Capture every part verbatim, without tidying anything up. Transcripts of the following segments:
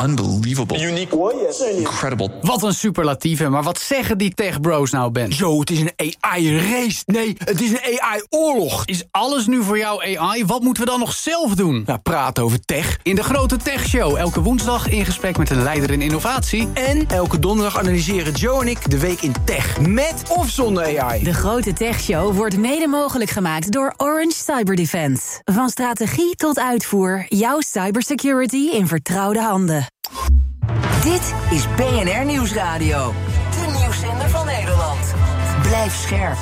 unbelievable. Unique. Incredible. Wat een superlatieve, maar wat zeggen die techbros nou, Ben? Yo, het is een A I-race. Nee, het is een A I-oorlog. Is alles nu voor jou A I? Wat moeten we dan nog zelf doen? Nou, praten over tech. In de Grote Tech Show, elke woensdag in gesprek met een leider in innovatie. En elke donderdag analyseren Joe en ik de week in tech. Met of zonder A I. De Grote Tech Show wordt mede mogelijk gemaakt door Orange Cyber Defense. Van strategie tot uitvoer, jouw cybersecurity in vertrouwde handen. Dit is B N R Nieuwsradio. De nieuwszender van Nederland. Blijf scherp.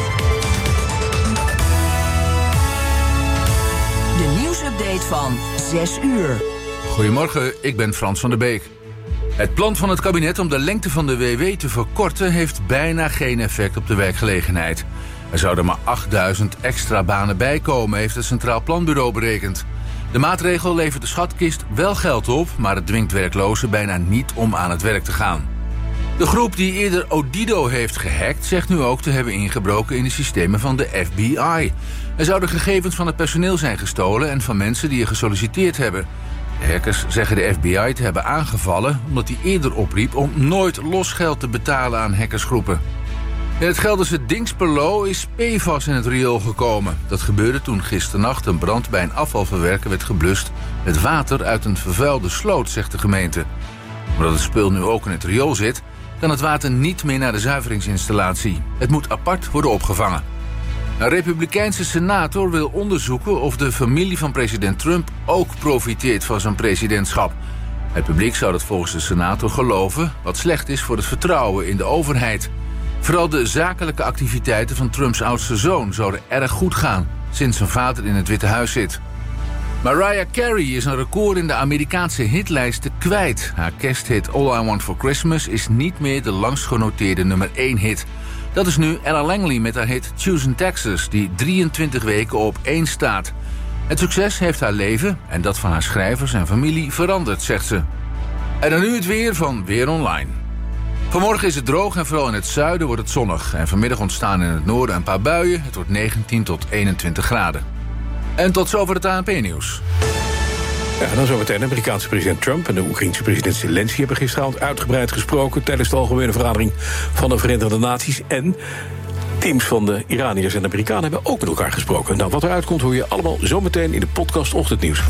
De nieuwsupdate van zes uur. Goedemorgen, ik ben Frans van der Beek. Het plan van het kabinet om de lengte van de W W te verkorten heeft bijna geen effect op de werkgelegenheid. Er zouden maar achtduizend extra banen bijkomen, heeft het Centraal Planbureau berekend. De maatregel levert de schatkist wel geld op, maar het dwingt werklozen bijna niet om aan het werk te gaan. De groep die eerder Odido heeft gehackt zegt nu ook te hebben ingebroken in de systemen van de F B I. Er zouden gegevens van het personeel zijn gestolen en van mensen die er gesolliciteerd hebben. De hackers zeggen de F B I te hebben aangevallen omdat hij eerder opriep om nooit losgeld te betalen aan hackersgroepen. In het Gelderse Dinxperlo is P F A S in het riool gekomen. Dat gebeurde toen gisternacht een brand bij een afvalverwerker werd geblust met water uit een vervuilde sloot, zegt de gemeente. Omdat het spul nu ook in het riool zit, kan het water niet meer naar de zuiveringsinstallatie. Het moet apart worden opgevangen. Een republikeinse senator wil onderzoeken of de familie van president Trump ook profiteert van zijn presidentschap. Het publiek zou dat volgens de senator geloven, wat slecht is voor het vertrouwen in de overheid. Vooral de zakelijke activiteiten van Trumps oudste zoon zouden erg goed gaan, sinds zijn vader in het Witte Huis zit. Mariah Carey is een record in de Amerikaanse hitlijsten kwijt. Haar kersthit All I Want For Christmas is niet meer de langst genoteerde nummer één hit. Dat is nu Ella Langley met haar hit Choosing Texas, die drieëntwintig weken op één staat. Het succes heeft haar leven en dat van haar schrijvers en familie veranderd, zegt ze. En dan nu het weer van Weer Online. Vanmorgen is het droog en vooral in het zuiden wordt het zonnig. En vanmiddag ontstaan in het noorden een paar buien. Het wordt negentien tot eenentwintig graden. En tot zover het A N P-nieuws. Ja, dan zometeen. De Amerikaanse president Trump en de Oekraïense president Zelensky hebben gisteravond uitgebreid gesproken tijdens de algemene vergadering van de Verenigde Naties. En teams van de Iraniërs en de Amerikanen hebben ook met elkaar gesproken. Nou, wat eruit komt hoor je allemaal zometeen in de podcast Ochtendnieuws.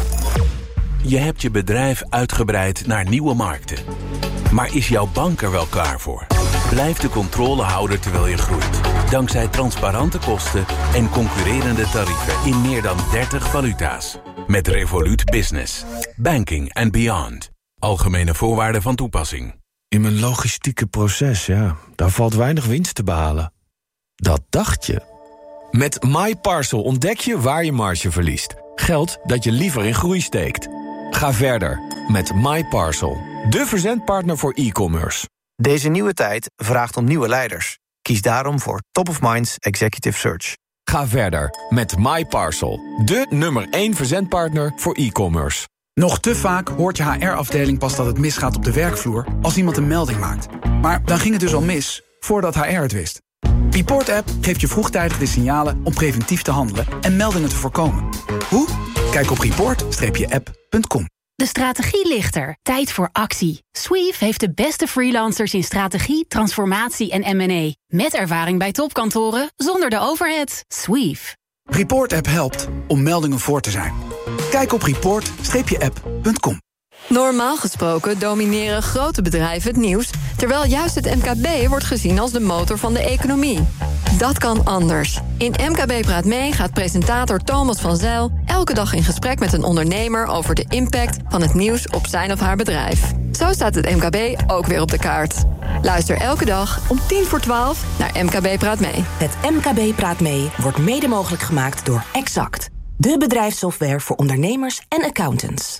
Je hebt je bedrijf uitgebreid naar nieuwe markten. Maar is jouw bank er wel klaar voor? Blijf de controle houden terwijl je groeit. Dankzij transparante kosten en concurrerende tarieven in meer dan dertig valuta's. Met Revolut Business. Banking and beyond. Algemene voorwaarden van toepassing. In mijn logistieke proces, ja, daar valt weinig winst te behalen. Dat dacht je. Met MyParcel ontdek je waar je marge verliest. Geld dat je liever in groei steekt. Ga verder met MyParcel, de verzendpartner voor e-commerce. Deze nieuwe tijd vraagt om nieuwe leiders. Kies daarom voor Top of Minds Executive Search. Ga verder met MyParcel, de nummer één verzendpartner voor e-commerce. Nog te vaak hoort je H R-afdeling pas dat het misgaat op de werkvloer als iemand een melding maakt. Maar dan ging het dus al mis, voordat H R het wist. Report App geeft je vroegtijdig de signalen om preventief te handelen en meldingen te voorkomen. Hoe? Kijk op report app punt com. De strategie ligt er. Tijd voor actie. Sweeve heeft de beste freelancers in strategie, transformatie en M en A. Met ervaring bij topkantoren, zonder de overhead. Sweeve. Report App helpt om meldingen voor te zijn. Kijk op report app punt com. Normaal gesproken domineren grote bedrijven het nieuws, terwijl juist het M K B wordt gezien als de motor van de economie. Dat kan anders. In M K B Praat Mee gaat presentator Thomas van Zijl elke dag in gesprek met een ondernemer over de impact van het nieuws op zijn of haar bedrijf. Zo staat het M K B ook weer op de kaart. Luister elke dag om tien voor twaalf naar M K B Praat Mee. Het M K B Praat Mee wordt mede mogelijk gemaakt door Exact, de bedrijfssoftware voor ondernemers en accountants.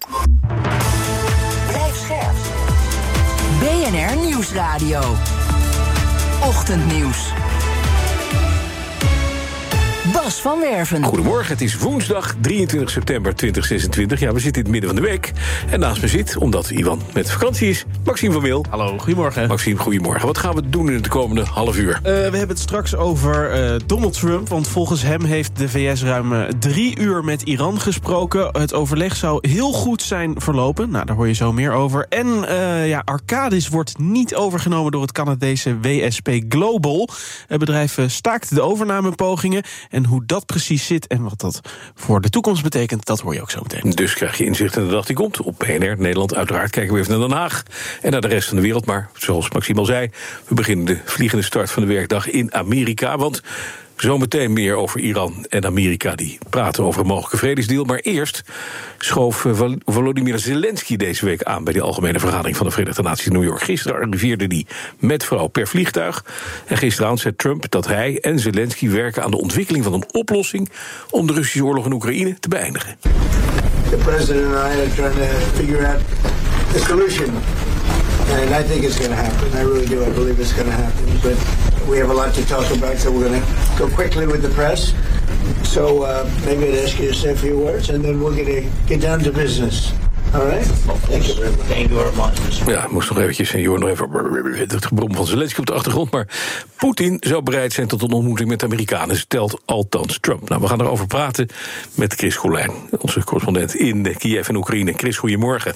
Blijf scherp. B N R Nieuwsradio. Ochtendnieuws. Bas van Werven. Goedemorgen, het is woensdag drieëntwintig september tweeduizend zesentwintig. Ja, we zitten in het midden van de week. En naast me zit, omdat Iwan met vakantie is, Maxime van Meel. Hallo, goedemorgen. Maxime, goedemorgen. Wat gaan we doen in het komende half uur? Uh, we hebben het straks over uh, Donald Trump. Want volgens hem heeft de V S ruim uh, drie uur met Iran gesproken. Het overleg zou heel goed zijn verlopen. Nou, daar hoor je zo meer over. En uh, ja, Arcadis wordt niet overgenomen door het Canadese W S P Global. Het bedrijf uh, staakt de overnamepogingen. En hoe dat precies zit en wat dat voor de toekomst betekent, dat hoor je ook zo meteen. Dus krijg je inzicht in de dag die komt. Op B N R, Nederland uiteraard. Kijken we even naar Den Haag en naar de rest van de wereld. Maar zoals Maxime al zei, we beginnen de vliegende start van de werkdag in Amerika. Want zometeen meer over Iran en Amerika die praten over een mogelijke vredesdeal. Maar eerst schoof Volodymyr Zelensky deze week aan bij de Algemene Vergadering van de Verenigde Naties in New York. Gisteren arriveerde hij met vrouw per vliegtuig. En gisteravond zei Trump dat hij en Zelensky werken aan de ontwikkeling van een oplossing om de Russische oorlog in Oekraïne te beëindigen. The president and I are trying to figure out the solution. And I think it's going to happen. I really do. I believe it's going to happen. But we have a lot to talk about, so we're going to go quickly with the press. So uh, maybe I'd ask you to say a few words, and then we're going to get down to business. All right? Thank you very much. Thank you very much. Ja, moest nog eventjes, en je hoort nog even het gebrom van Zelensky op de achtergrond. Maar Poetin zou bereid zijn tot een ontmoeting met de Amerikanen, stelt althans Trump. Nou, we gaan erover praten met Chris Goulijn, onze correspondent in Kiev en Oekraïne. Chris, goedemorgen.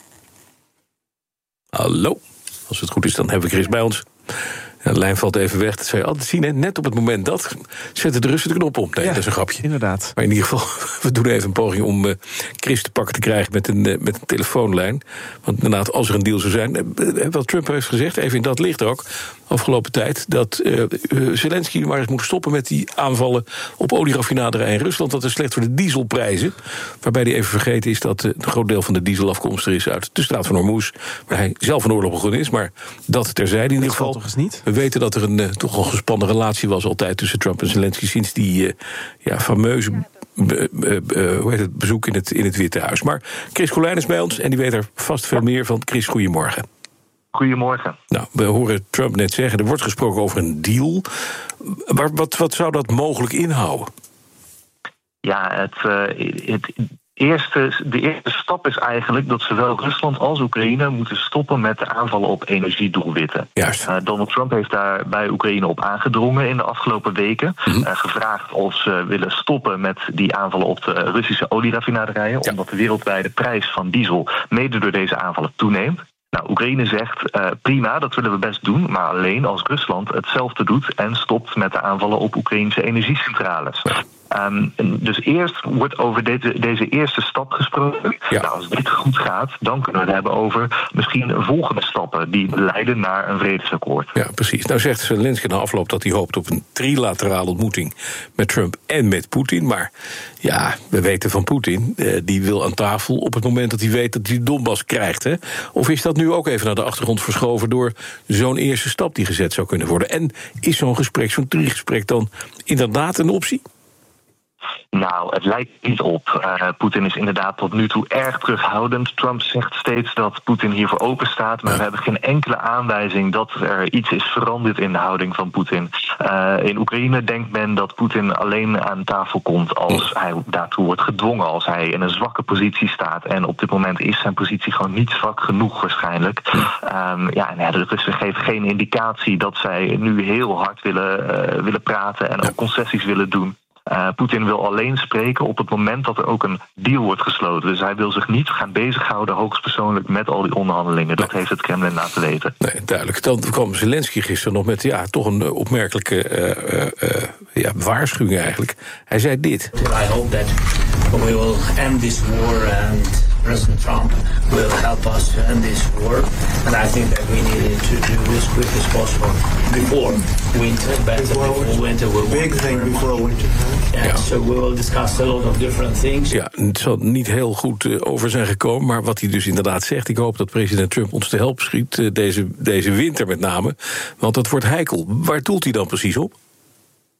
Hallo. Als het goed is, dan hebben we Chris bij ons. Ja, de lijn valt even weg. Dat zou je altijd zien, hè? Net op het moment dat zetten de Russen de knop om. Nee, ja, dat is een grapje. Inderdaad. Maar in ieder geval, we doen even een poging om uh, Chris te pakken te krijgen met een, uh, met een telefoonlijn. Want inderdaad, als er een deal zou zijn, uh, wat Trump heeft gezegd, even in dat licht ook, afgelopen tijd, dat uh, uh, Zelensky maar eens moet stoppen met die aanvallen op olieraffinaderijen in Rusland. Dat is slecht voor de dieselprijzen. Waarbij hij even vergeten is dat uh, een groot deel van de diesel afkomstig is uit de straat van Hormuz, waar hij zelf een oorlog begonnen is. Maar dat terzijde in ieder geval. Toch eens niet? We weten dat er een uh, toch al gespannen relatie was altijd tussen Trump en Zelensky sinds die uh, ja, fameuze uh, uh, uh, hoe heet het, bezoek in het, in het Witte Huis. Maar Chris Goulijn is bij ons en die weet er vast veel meer van. Chris, goedemorgen. Goedemorgen. Nou, we horen Trump net zeggen, er wordt gesproken over een deal. Maar wat, wat zou dat mogelijk inhouden? Ja, het, uh, het eerste, de eerste stap is eigenlijk dat zowel Rusland als Oekraïne moeten stoppen met de aanvallen op energiedoelwitten. Juist. Uh, Donald Trump heeft daar bij Oekraïne op aangedrongen in de afgelopen weken. Mm-hmm. Uh, gevraagd of ze willen stoppen met die aanvallen op de Russische olieraffinaderijen, ja. Omdat de wereldwijde prijs van diesel mede door deze aanvallen toeneemt. Nou, Oekraïne zegt, uh, prima, dat willen we best doen, maar alleen als Rusland hetzelfde doet en stopt met de aanvallen op Oekraïnse energiecentrales. Um, dus eerst wordt over deze, deze eerste stap gesproken. Ja. Nou, als dit goed gaat, dan kunnen we het hebben over misschien volgende stappen die leiden naar een vredesakkoord. Ja, precies. Nou zegt Zelensky na afloop dat hij hoopt op een trilaterale ontmoeting met Trump en met Poetin. Maar ja, we weten van Poetin, eh, die wil aan tafel op het moment dat hij weet dat hij Donbass krijgt. Hè? Of is dat nu ook even naar de achtergrond verschoven door zo'n eerste stap die gezet zou kunnen worden? En is zo'n gesprek, zo'n trigesprek dan inderdaad een optie? Nou, het lijkt niet op. Uh, Poetin is inderdaad tot nu toe erg terughoudend. Trump zegt steeds dat Poetin hiervoor open staat, maar we hebben geen enkele aanwijzing dat er iets is veranderd in de houding van Poetin. Uh, in Oekraïne denkt men dat Poetin alleen aan tafel komt als hij daartoe wordt gedwongen, als hij in een zwakke positie staat. En op dit moment is zijn positie gewoon niet zwak genoeg waarschijnlijk. Um, ja, en ja, de Russen geven geen indicatie dat zij nu heel hard willen, uh, willen praten en ook concessies willen doen. Uh, Poetin wil alleen spreken op het moment dat er ook een deal wordt gesloten. Dus hij wil zich niet gaan bezighouden hoogstpersoonlijk met al die onderhandelingen. Dat heeft het Kremlin laten weten. Nee, duidelijk. Dan kwam Zelensky gisteren nog met ja, toch een opmerkelijke uh, uh, ja, waarschuwing eigenlijk. Hij zei dit. I hope that we will end this war and President Trump will help us to end this war. And I think that we need to do this quick as possible before winter. Better before winter. We'll big thing before winter. Yeah, ja. So we will discuss a lot of different things. Ja, het zal niet heel goed uh, over zijn gekomen, maar wat hij dus inderdaad zegt, ik hoop dat president Trump ons te help schiet, uh, deze, deze winter met name, want dat wordt heikel. Waar doelt hij dan precies op?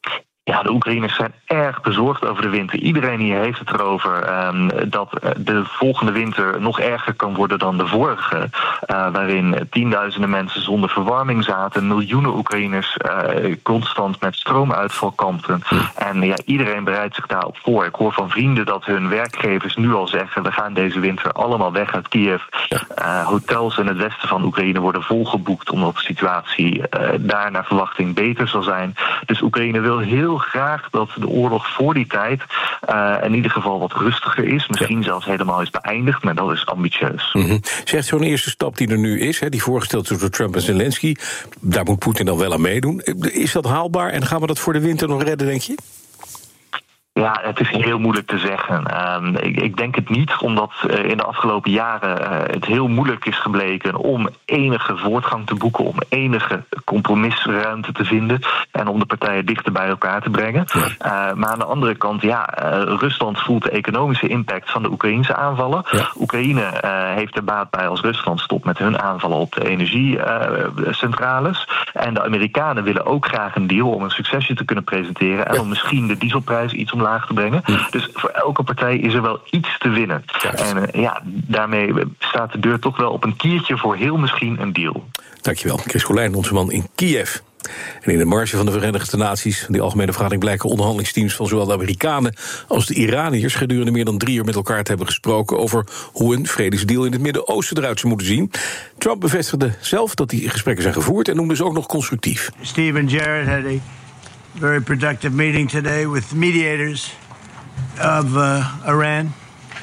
Ja, de Oekraïners zijn erg bezorgd over de winter. Iedereen hier heeft het erover um, dat de volgende winter nog erger kan worden dan de vorige. Uh, waarin tienduizenden mensen zonder verwarming zaten. Miljoenen Oekraïners uh, constant met stroomuitval kampten. En ja, iedereen bereidt zich daarop voor. Ik hoor van vrienden dat hun werkgevers nu al zeggen, we gaan deze winter allemaal weg uit Kiev. Uh, hotels in het westen van Oekraïne worden volgeboekt omdat de situatie uh, daar naar verwachting beter zal zijn. Dus Oekraïne wil heel graag dat de oorlog voor die tijd uh, in ieder geval wat rustiger is. Misschien ja. zelfs helemaal is beëindigd, maar dat is ambitieus. Mm-hmm. Zegt zo'n eerste stap die er nu is, hè, die voorgesteld is door Trump en Zelensky, daar moet Poetin dan wel aan meedoen. Is dat haalbaar en gaan we dat voor de winter nog redden, denk je? Ja, het is heel moeilijk te zeggen. Um, ik, ik denk het niet, omdat uh, in de afgelopen jaren uh, het heel moeilijk is gebleken om enige voortgang te boeken, om enige compromisruimte te vinden en om de partijen dichter bij elkaar te brengen. Ja. Uh, maar aan de andere kant, ja, uh, Rusland voelt de economische impact van de Oekraïnse aanvallen. Ja. Oekraïne uh, heeft er baat bij als Rusland stopt met hun aanvallen op de energiecentrales. Uh, en de Amerikanen willen ook graag een deal om een succesje te kunnen presenteren en ja. om misschien de dieselprijs iets omlaag te brengen. Ja. Dus voor elke partij is er wel iets te winnen. Juist. En uh, ja, daarmee staat de deur toch wel op een kiertje voor heel misschien een deal. Dankjewel, Chris Golijnen, onze man in Kiev. En in de marge van de Verenigde Naties, die algemene vergadering, blijken onderhandelingsteams van zowel de Amerikanen als de Iraniërs gedurende meer dan drie uur met elkaar te hebben gesproken over hoe een vredesdeal in het Midden-Oosten eruit zou moeten zien. Trump bevestigde zelf dat die gesprekken zijn gevoerd en noemde ze ook nog constructief. Steve and Jared had a very productive meeting today with mediators of uh, Iran.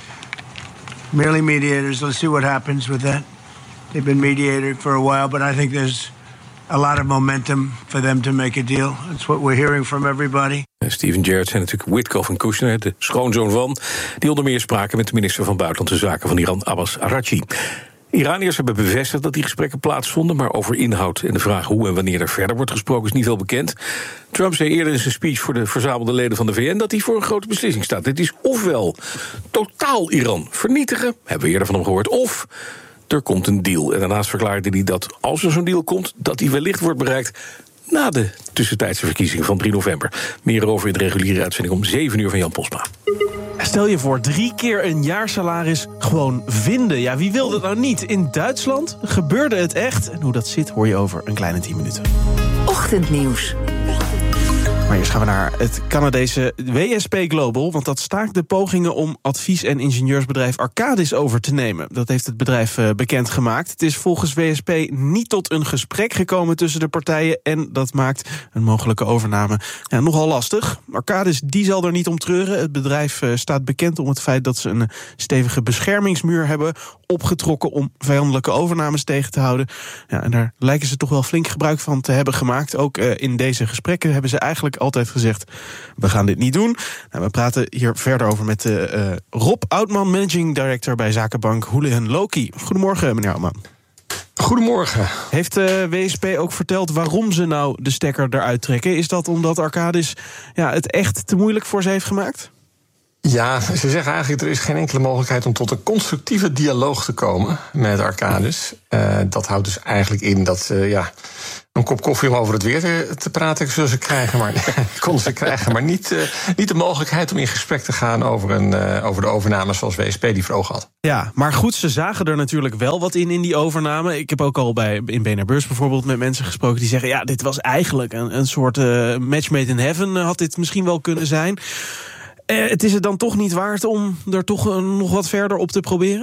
Merely mediators. Let's see what happens with that. They've been mediating for a while, but I think there's a lot of momentum for them to make a deal. That's what we're hearing from everybody. Steve en Jared zijn natuurlijk Witkoff en Kushner, de schoonzoon van, die onder meer spraken met de minister van Buitenlandse Zaken van Iran, Abbas Araghchi. Iraniërs hebben bevestigd dat die gesprekken plaatsvonden, maar over inhoud en de vraag hoe en wanneer er verder wordt gesproken is niet veel bekend. Trump zei eerder in zijn speech voor de verzamelde leden van de V N dat hij voor een grote beslissing staat. Dit is ofwel totaal Iran vernietigen, hebben we eerder van hem gehoord, of er komt een deal. En daarnaast verklaarde hij dat als er zo'n deal komt, dat die wellicht wordt bereikt na de tussentijdse verkiezing van drie november. Meer over in de reguliere uitzending om zeven uur van Jan Posma. Stel je voor, drie keer een jaarsalaris gewoon vinden. Ja, wie wil dat nou niet? In Duitsland gebeurde het echt. En hoe dat zit hoor je over een kleine tien minuten. Ochtendnieuws. Maar eerst gaan we naar het Canadese W S P Global, want dat staakt de pogingen om advies- en ingenieursbedrijf Arcadis over te nemen. Dat heeft het bedrijf uh, bekendgemaakt. Het is volgens W S P niet tot een gesprek gekomen tussen de partijen en dat maakt een mogelijke overname ja, nogal lastig. Arcadis die zal er niet om treuren. Het bedrijf uh, staat bekend om het feit dat ze een stevige beschermingsmuur hebben opgetrokken om vijandelijke overnames tegen te houden. Ja, en daar lijken ze toch wel flink gebruik van te hebben gemaakt. Ook uh, in deze gesprekken hebben ze eigenlijk altijd gezegd, we gaan dit niet doen. Nou, we praten hier verder over met uh, Rob Oudman, managing director bij zakenbank Houlihan Lokey. Goedemorgen, meneer Oudman. Goedemorgen. Heeft de W S P ook verteld waarom ze nou de stekker eruit trekken? Is dat omdat Arcadis ja, het echt te moeilijk voor ze heeft gemaakt? Ja, ze zeggen eigenlijk, er is geen enkele mogelijkheid om tot een constructieve dialoog te komen met Arcadis. Uh, dat houdt dus eigenlijk in dat ze uh, ja, een kop koffie om over het weer te, te praten zullen ze krijgen, maar konden ze krijgen, maar niet, uh, niet de mogelijkheid om in gesprek te gaan over, een, uh, over de overname zoals W S P die voor ogen had. Ja, maar goed, ze zagen er natuurlijk wel wat in in die overname. Ik heb ook al bij in B N R Beurs bijvoorbeeld met mensen gesproken die zeggen, ja, dit was eigenlijk een, een soort uh, match made in heaven, uh, had dit misschien wel kunnen zijn. Uh, het is het dan toch niet waard om er toch uh, nog wat verder op te proberen?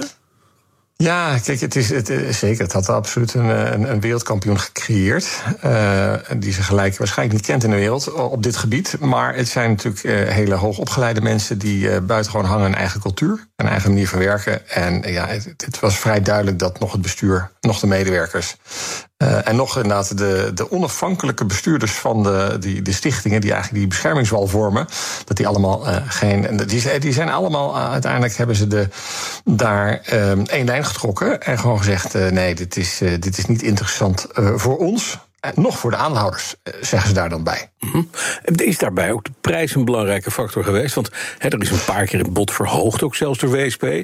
Ja, kijk, het is het, zeker. Het had absoluut een, een, een wereldkampioen gecreëerd. Uh, die ze gelijk waarschijnlijk niet kent in de wereld op dit gebied. Maar het zijn natuurlijk uh, hele hoogopgeleide mensen die uh, buitengewoon hangen aan hun eigen cultuur, een eigen manier van werken. En uh, ja, het, het was vrij duidelijk dat nog het bestuur, nog de medewerkers, Uh, en nog inderdaad de, de onafhankelijke bestuurders van de, die, de stichtingen die eigenlijk die beschermingswal vormen, dat die allemaal uh, geen. Die, die zijn allemaal uh, uiteindelijk hebben ze de, daar um, één lijn getrokken en gewoon gezegd: uh, nee, dit is, uh, dit is niet interessant uh, voor ons. nog voor de aandeelhouders, zeggen ze daar dan bij. Mm-hmm. Is daarbij ook de prijs een belangrijke factor geweest? Want he, er is een paar keer het bod verhoogd, ook zelfs door W S P. Uh,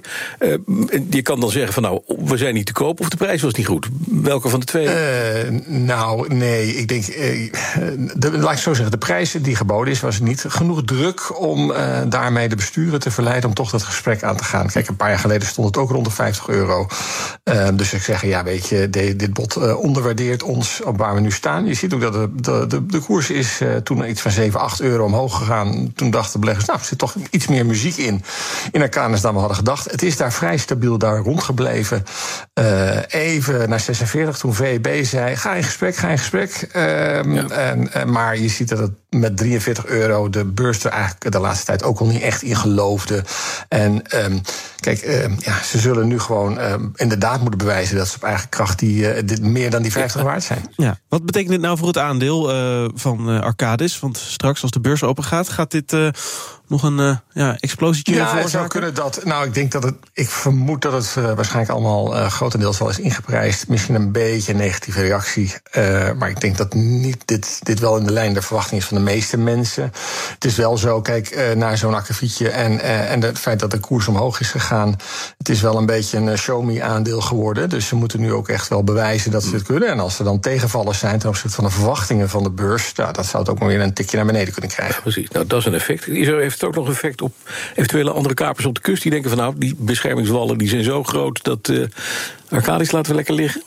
je kan dan zeggen van nou, we zijn niet te koop of de prijs was niet goed. Welke van de twee? Uh, nou, nee, ik denk, uh, de, laat ik zo zeggen, de prijs die geboden is, was niet genoeg druk om uh, daarmee de besturen te verleiden om toch dat gesprek aan te gaan. Kijk, een paar jaar geleden stond het ook rond de vijftig euro. Uh, dus ik zeg, ja, weet je, de, dit bod uh, onderwaardeert ons op waar we nu staan. Je ziet ook dat de, de, de, de koers is uh, toen iets van zeven, acht euro omhoog gegaan. Toen dachten de beleggers, nou, er zit toch iets meer muziek in, in Arcadis dan we hadden gedacht. Het is daar vrij stabiel daar rondgebleven. Uh, even naar zesenveertig, toen V E B zei, ga in gesprek, ga in gesprek. Uh, ja. en, uh, maar je ziet dat het met drieënveertig euro de beurs er eigenlijk de laatste tijd ook al niet echt in geloofde. En um, kijk, um, ja, ze zullen nu gewoon um, inderdaad moeten bewijzen dat ze op eigen kracht die, uh, dit meer dan die vijftig ja. waard zijn. Ja. Wat betekent dit nou voor het aandeel uh, van uh, Arcadis? Want straks als de beurs open gaat, gaat dit uh, nog een uh, ja, explosietje ja, veroorzaken? Het zou kunnen dat. Nou, ik denk dat het. Ik vermoed dat het uh, waarschijnlijk allemaal uh, grotendeels wel is ingeprijsd. Misschien een beetje een negatieve reactie. Uh, maar ik denk dat niet dit, dit wel in de lijn der verwachting is van de meeste mensen. Het is wel zo, kijk, uh, naar zo'n akkefietje en, uh, en het feit dat de koers omhoog is gegaan. Het is wel een beetje een show-me-aandeel geworden. Dus ze moeten nu ook echt wel bewijzen dat ze dit kunnen. En als er dan tegenvallers zijn ten opzichte van de verwachtingen van de beurs, nou, dat zou het ook maar weer een tikje naar beneden kunnen krijgen. Ja, precies. Nou, dat is een effect. Iso, heeft het ook nog effect op eventuele andere kapers op de kust die denken van nou, die beschermingswallen die zijn zo groot dat uh, Arcadis laten we lekker liggen?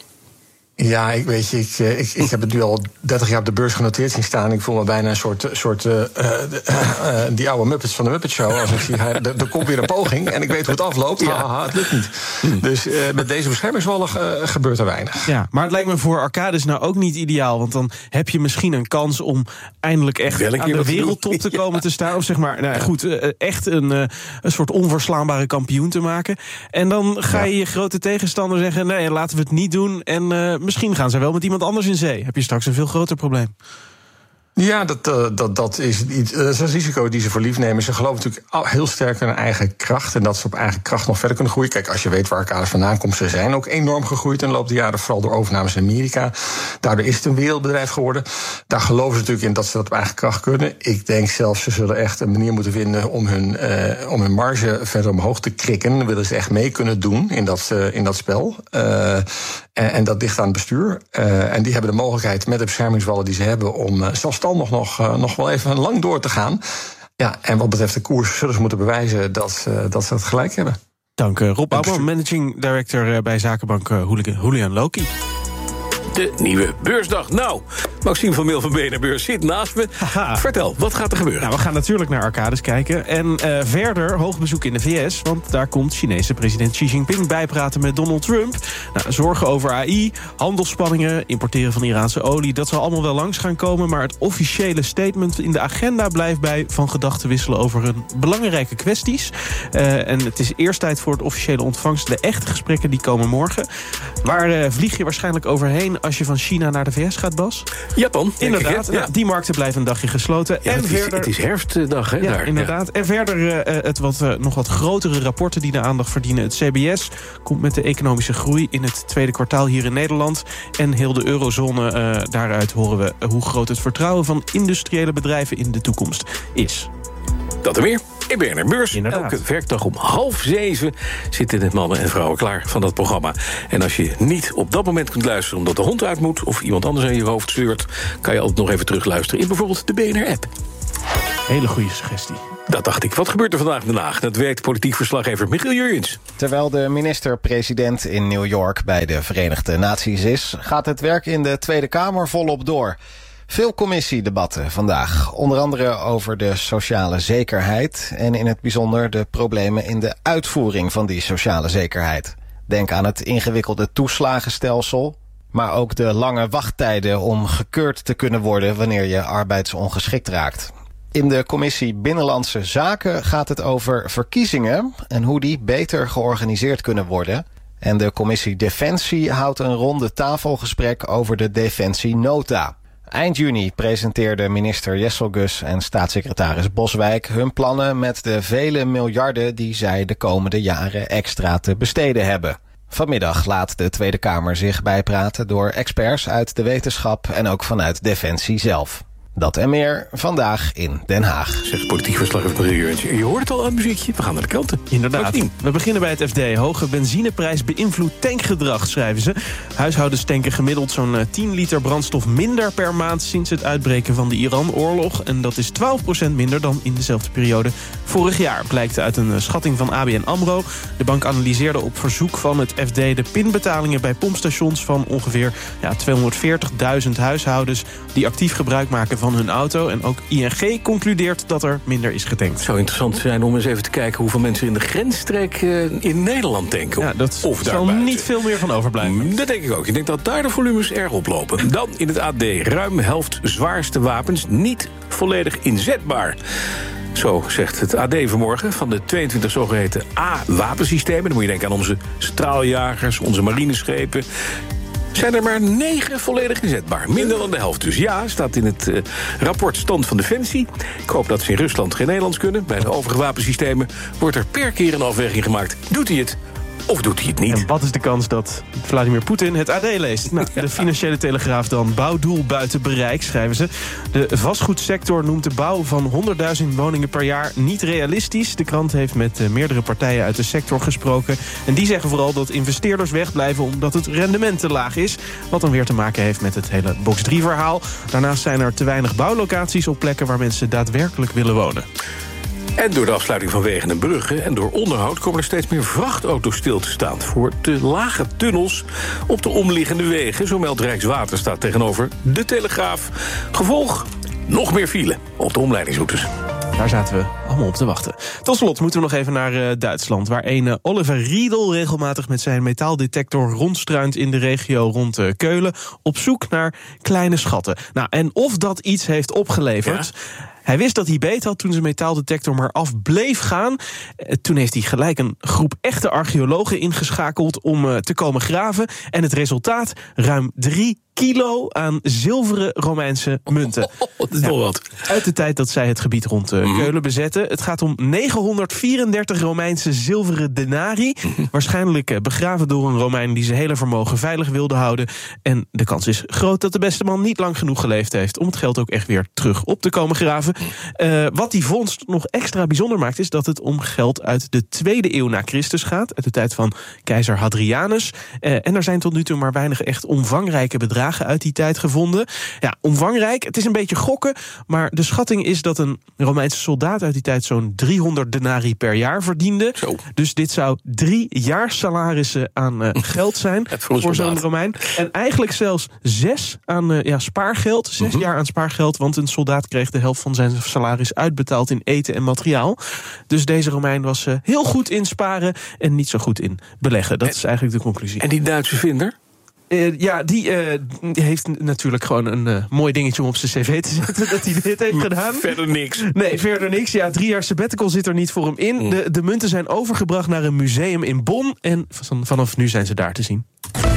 Ja, ik weet je, ik, ik, ik heb het nu al dertig jaar op de beurs genoteerd zien staan. Ik voel me bijna een soort, soort uh, uh, uh, die oude Muppets van de Muppet Show. Als ik zie, er, er komt weer een poging en ik weet hoe het afloopt. Ja. Haha, het lukt niet. Hmm. Dus uh, met deze beschermingswallen uh, gebeurt er weinig. Ja, maar het lijkt me voor Arcadis nou ook niet ideaal. Want dan heb je misschien een kans om eindelijk echt Welke aan de wereldtop te komen ja. te staan. Of zeg maar, nou goed, uh, echt een, uh, een soort onverslaanbare kampioen te maken. En dan ga je je grote tegenstander zeggen, nee, laten we het niet doen. En uh, misschien gaan ze wel met iemand anders in zee. Heb je straks een veel groter probleem. Ja, dat, uh, dat, dat, is iets, dat is een risico die ze voor lief nemen. Ze geloven natuurlijk heel sterk in hun eigen kracht en dat ze op eigen kracht nog verder kunnen groeien. Kijk, als je weet waar Arcadis vandaan komt, ze zijn ook enorm gegroeid in de loop der jaren, vooral door overnames in Amerika. Daardoor is het een wereldbedrijf geworden. Daar geloven ze natuurlijk in dat ze dat op eigen kracht kunnen. Ik denk zelfs, ze zullen echt een manier moeten vinden om hun, uh, om hun marge verder omhoog te krikken. Dan willen ze echt mee kunnen doen in dat, uh, in dat spel. Uh, en, en dat ligt aan het bestuur. Uh, en die hebben de mogelijkheid met de beschermingswallen die ze hebben om uh, zelfstandig nog, uh, nog wel even lang door te gaan. Ja, en wat betreft de koers zullen ze moeten bewijzen dat, uh, dat ze het gelijk hebben. Dank uh, Rob Bouwman, managing director uh, bij zakenbank uh, Julian Loki. De nieuwe beursdag. Nou, Maxime van Meel van B N R Beurs zit naast me. Haha. Vertel, wat gaat er gebeuren? Nou, we gaan natuurlijk naar Arcadis kijken. En uh, verder hoog bezoek in de V S. Want daar komt Chinese president Xi Jinping bijpraten met Donald Trump. Nou, zorgen over A I, handelsspanningen, importeren van Iraanse olie. Dat zal allemaal wel langs gaan komen. Maar het officiële statement in de agenda blijft bij van gedachten wisselen over hun belangrijke kwesties. Uh, en het is eerst tijd voor het officiële ontvangst. De echte gesprekken die komen morgen. Waar uh, vlieg je waarschijnlijk overheen als je van China naar de V S gaat, Bas? Japan. Inderdaad, ja. Die markten blijven een dagje gesloten. Ja, en het, verder, is, het is herfstdag, hè? Ja, daar. inderdaad. Ja. En verder uh, het wat, uh, nog wat grotere rapporten die de aandacht verdienen. Het C B S komt met de economische groei in het tweede kwartaal hier in Nederland. En heel de eurozone, uh, daaruit horen we hoe groot het vertrouwen van industriële bedrijven in de toekomst is. Dat en meer in B N R Beurs. Inderdaad. Elke werkdag om half zeven zitten de mannen en vrouwen klaar van dat programma. En als je niet op dat moment kunt luisteren omdat de hond uit moet of iemand anders aan je hoofd zeurt, kan je altijd nog even terugluisteren in bijvoorbeeld de B N R-app. Hele goede suggestie. Dat dacht ik. Wat gebeurt er vandaag in Den Haag? Dat weet politiek verslaggever Michiel Jurjens. Terwijl de minister-president in New York bij de Verenigde Naties is, gaat het werk in de Tweede Kamer volop door. Veel commissiedebatten vandaag, onder andere over de sociale zekerheid en in het bijzonder de problemen in de uitvoering van die sociale zekerheid. Denk aan het ingewikkelde toeslagenstelsel, maar ook de lange wachttijden om gekeurd te kunnen worden wanneer je arbeidsongeschikt raakt. In de commissie Binnenlandse Zaken gaat het over verkiezingen en hoe die beter georganiseerd kunnen worden. En de commissie Defensie houdt een ronde tafelgesprek over de Defensienota. Eind juni presenteerden minister Jesselgus en staatssecretaris Boswijk hun plannen met de vele miljarden die zij de komende jaren extra te besteden hebben. Vanmiddag laat de Tweede Kamer zich bijpraten door experts uit de wetenschap en ook vanuit Defensie zelf. Dat en meer vandaag in Den Haag. Zegt politiek verslaggever Marie Jurgens. Je hoort het al aan het muziekje. We gaan naar de kranten. Inderdaad. We beginnen bij het F D. Hoge benzineprijs beïnvloedt tankgedrag, schrijven ze. Huishoudens tanken gemiddeld zo'n tien liter brandstof minder per maand sinds het uitbreken van de Iran-oorlog. En dat is twaalf procent minder dan in dezelfde periode vorig jaar, blijkt uit een schatting van A B N AMRO. De bank analyseerde op verzoek van het F D de pinbetalingen bij pompstations van ongeveer ja, tweehonderdveertigduizend huishoudens die actief gebruik maken van van hun auto. En ook I N G concludeert dat er minder is getankt. Het zou interessant zijn om eens even te kijken hoeveel mensen in de grensstreek uh, in Nederland tanken. Ja, dat of zal niet veel meer van overblijven. Dat denk ik ook. Ik denk dat daar de volumes erg oplopen. Dan in het A D. Ruim helft zwaarste wapens niet volledig inzetbaar. Zo zegt het A D vanmorgen. Van de tweeëntwintig zogeheten A-wapensystemen, dan moet je denken aan onze straaljagers, onze marineschepen, zijn er maar negen volledig inzetbaar. Minder dan de helft dus. Ja, staat in het uh, rapport Stand van Defensie. Ik hoop dat ze in Rusland geen Nederlands kunnen. Bij de overige wapensystemen wordt er per keer een afweging gemaakt. Doet hij het of doet hij het niet? En wat is de kans dat Vladimir Poetin het A D leest? Nou, de Financiële Telegraaf dan. Bouwdoel buiten bereik, schrijven ze. De vastgoedsector noemt de bouw van honderdduizend woningen per jaar niet realistisch. De krant heeft met uh, meerdere partijen uit de sector gesproken. En die zeggen vooral dat investeerders wegblijven omdat het rendement te laag is. Wat dan weer te maken heeft met het hele box drie verhaal. Daarnaast zijn er te weinig bouwlocaties op plekken waar mensen daadwerkelijk willen wonen. En door de afsluiting van wegen en bruggen en door onderhoud komen er steeds meer vrachtauto's stil te staan voor te lage tunnels op de omliggende wegen. Zo meldt Rijkswaterstaat tegenover de Telegraaf. Gevolg: nog meer file op de omleidingsroutes. Daar zaten we allemaal op te wachten. Tot slot moeten we nog even naar uh, Duitsland, waar een uh, Oliver Riedel regelmatig met zijn metaaldetector rondstruint in de regio rond uh, Keulen op zoek naar kleine schatten. Nou, en of dat iets heeft opgeleverd. Ja. Hij wist dat hij beet had toen zijn metaaldetector maar af bleef gaan. Toen heeft hij gelijk een groep echte archeologen ingeschakeld om uh, te komen graven. En het resultaat: ruim drie kilo aan zilveren Romeinse munten. Oh, oh, oh, dat is wel wat. Uit de tijd dat zij het gebied rond uh, mm. Keulen bezetten. Het gaat om negenhonderdvierendertig Romeinse zilveren denari. Mm. Waarschijnlijk uh, begraven door een Romein die zijn hele vermogen veilig wilde houden. En de kans is groot dat de beste man niet lang genoeg geleefd heeft om het geld ook echt weer terug op te komen graven. Uh, wat die vondst nog extra bijzonder maakt, is dat het om geld uit de tweede eeuw na Christus gaat. Uit de tijd van keizer Hadrianus. Uh, en er zijn tot nu toe maar weinig echt omvangrijke bedragen uit die tijd gevonden. Ja, omvangrijk, het is een beetje gokken, maar de schatting is dat een Romeinse soldaat uit die tijd zo'n driehonderd denari per jaar verdiende. Zo. Dus dit zou drie jaarsalarissen aan uh, geld zijn voor, voor zo'n Romein. En eigenlijk zelfs zes aan uh, ja, spaargeld. Zes uh-huh. jaar aan spaargeld, want een soldaat kreeg de helft van zijn salaris uitbetaald in eten en materiaal. Dus deze Romein was uh, heel goed in sparen en niet zo goed in beleggen. Dat en, is eigenlijk de conclusie. En die Duitse vinder? Uh, ja, die uh, heeft natuurlijk gewoon een uh, mooi dingetje om op zijn cv te zetten dat hij dit heeft gedaan. Verder niks. Nee, verder niks. Ja, drie jaar sabbatical zit er niet voor hem in. De, de munten zijn overgebracht naar een museum in Bonn en vanaf nu zijn ze daar te zien.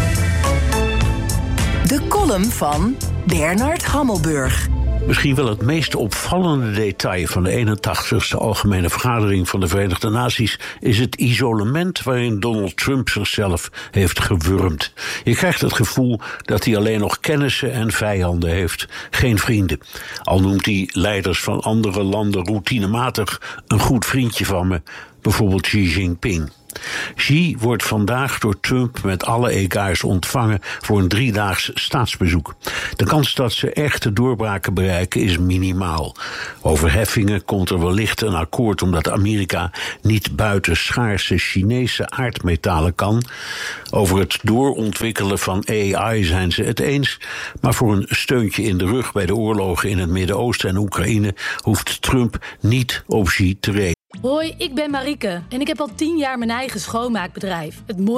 De column van Bernard Hammelburg. Misschien wel het meest opvallende detail van de eenentachtigste Algemene Vergadering van de Verenigde Naties is het isolement waarin Donald Trump zichzelf heeft gewurmd. Je krijgt het gevoel dat hij alleen nog kennissen en vijanden heeft, geen vrienden. Al noemt hij leiders van andere landen routinematig een goed vriendje van me, bijvoorbeeld Xi Jinping. Xi wordt vandaag door Trump met alle egaars ontvangen voor een driedaags staatsbezoek. De kans dat ze echte doorbraken bereiken is minimaal. Over heffingen komt er wellicht een akkoord omdat Amerika niet buiten schaarse Chinese aardmetalen kan. Over het doorontwikkelen van A I zijn ze het eens, maar voor een steuntje in de rug bij de oorlogen in het Midden-Oosten en Oekraïne hoeft Trump niet op Xi te rekenen. Hoi, ik ben Marieke en ik heb al tien jaar mijn eigen schoonmaakbedrijf. Het mooie